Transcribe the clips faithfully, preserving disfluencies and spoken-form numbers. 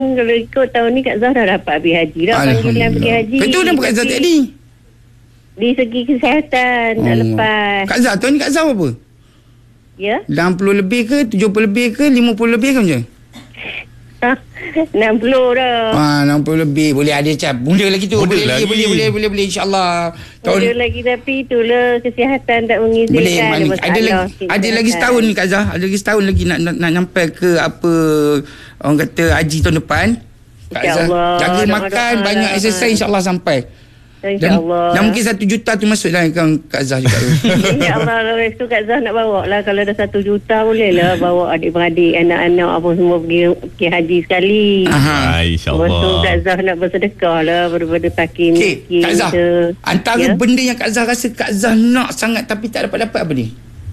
kalau ikut tahun ni Kak Zah dah dapat pergi haji dah. Panggilan pergi haji. Itu kenapa Kak Zah tadi? Di segi kesihatan oh. tak lepas. Kak Zah, tahun ni Kak Zah berapa? Ya? enam puluh lebih ke, tujuh puluh lebih ke, lima puluh lebih ke macam? enam puluh dah. Ah, enam puluh lebih. Boleh ada cap. Boleh lagi tu. Boleh, boleh lagi. Boleh, boleh, boleh, boleh, insya-Allah. Tahun boleh lagi, tapi itulah kesihatan tak mengizinkan. Boleh, ada, ada lagi ada lagi setahun ni Kak Zah. Ada lagi setahun lagi nak nak, nak sampai ke apa orang kata haji tahun depan. Kak Zah jaga makan, banyak exercise, insya-Allah sampai. InsyaAllah. Dan mungkin satu juta tu masuk dalam akaun Kak Zah juga. InsyaAllah. Kalau itu Kak Zah nak bawa lah. Kalau dah satu juta boleh lah bawa adik-beradik, anak-anak apa semua pergi, pergi haji sekali. Aha. InsyaAllah. Lepas tu Kak Zah nak bersedekah lah daripada pakai okay, miskin. Kak Zah, antara ya? benda yang Kak Zah rasa Kak Zah nak sangat tapi tak dapat-dapat apa ni?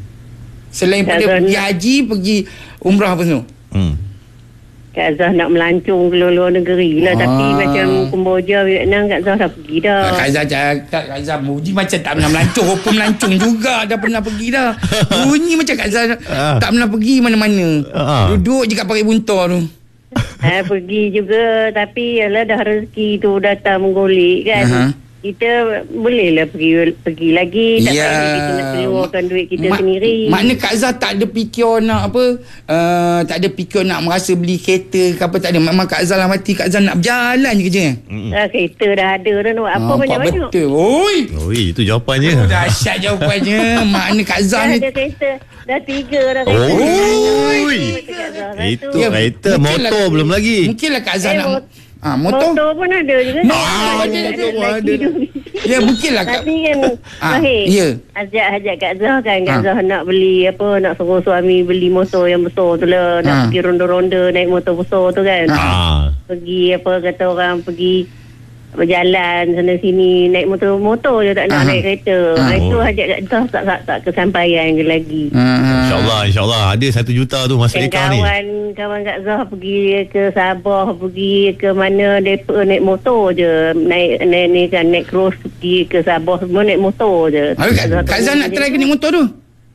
Selain pada pergi haji, pergi umrah apa semua? Hmm. Kak Zah nak melancong ke luar negeri lah. Ah. Tapi macam Kemboja, Vietnam, Kak Zah dah pergi dah. Kak Zah cakap, Kak Zah Muji macam tak pernah melancong. Walaupun melancong juga dah pernah pergi dah. Bunyi macam Kak Zah ah. tak pernah pergi mana-mana. Ah. Duduk je kat pakai buntor tu. Ha, pergi juga. Tapi yalah dah rezeki tu datang menggolek kan. Uh-huh. Kita bolehlah pergi pergi lagi. Tak ya. payah kita nak keluarkan duit kita Ma- sendiri. Makna Kak Zah tak ada fikir nak apa, uh, tak ada fikir nak merasa beli kereta ke apa, tak ada. Memang Kak Zah lah mati Kak Zah nak berjalan je kerja. Mm. Ah, kereta dah ada dah nak apa ah, banyak-banyak. Betul. Oi. Oi, itu jawapannya. Oh, dahsyat jawapannya. Makna Kak Zah ni dah ada kereta. Dah tiga dah kereta. Oi. Itu ya, kereta, motor belum lagi. Mungkinlah Kak Zah eh, nak Ah, motor? motor pun ada juga. No, ada, ada, ada, ada. Ya, mungkinlah Kak. Tapi kan, ah, ya. Ajak-ajak Kak Zah kan. Kak ah. Zah nak beli apa, nak suruh suami beli motor yang besar tu lah. Nak ah. pergi ronda-ronda naik motor besar tu kan. Ah. Pergi apa, kata orang pergi berjalan sana sini naik motor-motor je, tak nak Aha. naik kereta. Ah. Itu hajat Kak Zah tak, tak, tak kesampaian je lagi. Ah. InsyaAllah, insyaAllah ada satu juta tu masuk akaun ni. Kawan kawan Kak Zah pergi ke Sabah, pergi ke mana depa naik motor je, naik naik ni kan naik cross pergi ke Sabah semua naik motor je. Kak, Kak Zah, Kak Zah nak try ke naik motor tu?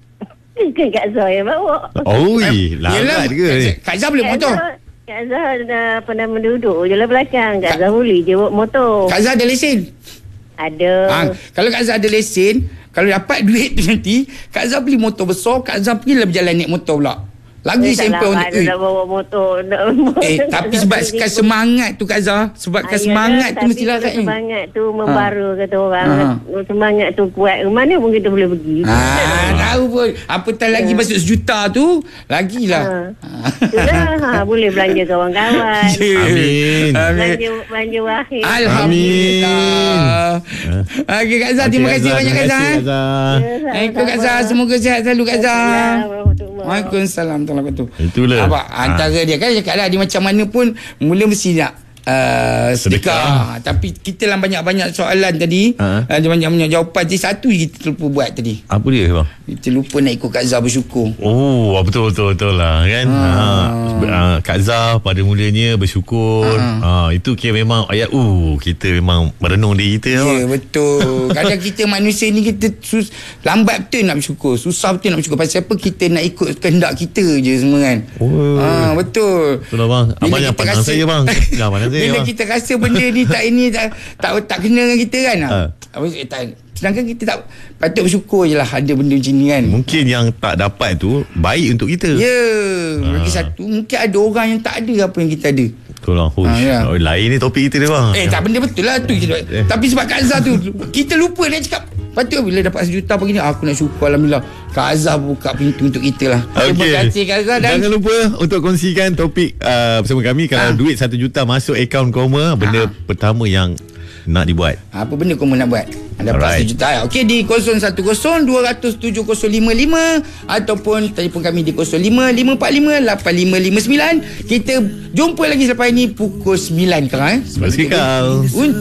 Kan Kak Zah yang bawa. Oi, lambat ke ni? Kak Zah boleh motor? Kak Zah dah pernah menduduk je lah belakang. Kak Zah boleh je bawa motor. Kak Zah ada lesen? Ada. Ha, kalau Kak Zah ada lesen, kalau dapat duit tu nanti, Kak Zah beli motor besar, Kak Zah pergilah berjalan naik motor pula. Lagi simple untuk eh. Nak bawa motor. Nak eh, tapi sebabkan semangat tu Kak Zah, sebabkan semangat tu mestilah Kak. Semangat tu membara ha. kata orang. Ha. Semangat tu kuat. Mana pun kita boleh pergi. Ha, tahu pun. Apatah lagi ha. masuk sejuta tu, lagilah. Ha. Itulah. Ha. Boleh belanja kawan-kawan. Amin. Belanja, belanja wahid. Alhamdulillah. Okey Kak Zah, terima kasih banyak Kak Zah. Assalamualaikum Kak Zah. Semoga sihat selalu Kak Zah. Waalaikumsalam. Itulah apa, antara ha. dia kan cakap lah, dia macam mana pun mula mesti nak uh, sedekah. Tapi kita lah banyak-banyak soalan tadi, ha. uh, banyak-banyak jawapan. Jadi satu kita lupa buat tadi. Apa dia bang? Kita lupa nak ikut Kak Zah bersyukur. Oh, betul-betul lah kan. Ha. Ha. Kak Zah pada mulanya bersyukur. Ha. Ha. Itu kira memang ayat uh kita memang merenung diri kita. Ya yeah, betul. Kadang kita manusia ni kita sus, lambat betul nak bersyukur, susah betul nak bersyukur. Pasal apa? Kita nak ikut kehendak kita je semua kan. Oh. Ha, betul. Betul lah bang. Abang yang pandang saya bang. Dah pandang saya. Bila bang. kita rasa benda ni tak ini tak tak, tak kena dengan kita kan. Ha. Apa tak, sedangkan kita tak patut bersyukur je lah ada benda macam ni kan. Mungkin yang tak dapat tu baik untuk kita. Ya yeah. Lagi ha. satu, mungkin ada orang yang tak ada apa yang kita ada. Betul lah. Ha, ya. Oh, lain ni topik kita ni bang. Eh tak, benda betul lah tu. Eh. Tapi sebab Kak Zah tu kita lupa dia cakap. Patut bila dapat sejuta begini, aku nak syukur alhamdulillah. Kak Zah buka pintu untuk kita lah. Okay. Terima kasih Kak Zah. Dan jangan lupa untuk kongsikan topik uh, bersama kami. Kalau ha. duit satu juta masuk akaun Koma, benda ha. pertama yang nak dibuat. Apa benda kamu nak buat? Anda dapat satu juta. Okey, di kosong satu kosong dua kosong tujuh kosong lima lima ataupun telefon kami di kosong lima lima empat lima lapan lima lima sembilan. Kita jumpa lagi selepas ini pukul sembilan sekarang. Sekarang. Untuk